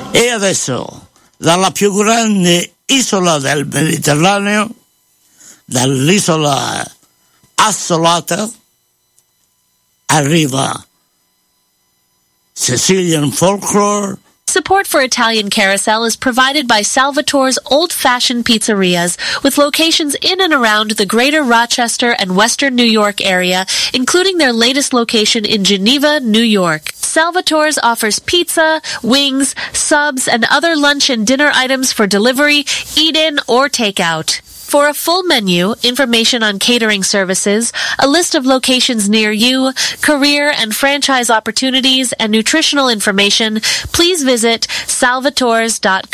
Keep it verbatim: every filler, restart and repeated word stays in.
E adesso, dalla più grande isola del Mediterraneo, dall'isola assolata, arriva Sicilian Folklore. Support for Italian Carousel is provided by Salvatore's old-fashioned pizzerias with locations in and around the greater Rochester and western New York area, including their latest location in Geneva, New York. Salvatore's offers pizza, wings, subs, and other lunch and dinner items for delivery, eat-in, or takeout. For a full menu, information on catering services, a list of locations near you, career and franchise opportunities, and nutritional information, please visit salvatores dot com.